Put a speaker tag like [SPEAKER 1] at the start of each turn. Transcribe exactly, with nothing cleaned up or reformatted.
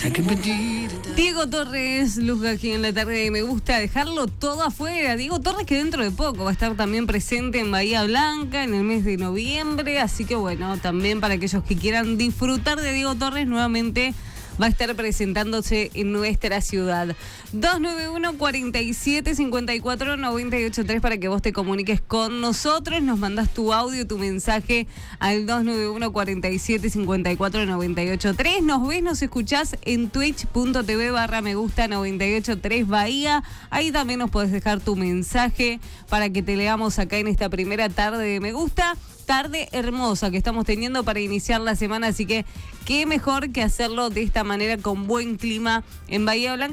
[SPEAKER 1] que pedirte.
[SPEAKER 2] Diego Torres, Luz aquí en la tarde de Me Gusta, dejarlo todo afuera. Diego Torres que dentro de poco va a estar también presente en Bahía Blanca en el mes de noviembre, así que bueno, también para aquellos que quieran disfrutar de Diego Torres nuevamente va a estar presentándose en nuestra ciudad. dos nueve uno, cuatro siete, cinco cuatro, nueve ocho tres para que vos te comuniques con nosotros. Nos mandás tu audio, tu mensaje al dos nueve uno, cuatro siete, cinco cuatro, nueve ocho tres. Nos ves, nos escuchás en twitch.tv barra me gusta noventa y ocho tres Bahía. Ahí también nos podés dejar tu mensaje para que te leamos acá en esta primera tarde de Me Gusta. Tarde hermosa que estamos teniendo para iniciar la semana, así que qué mejor que hacerlo de esta manera con buen clima en Bahía Blanca.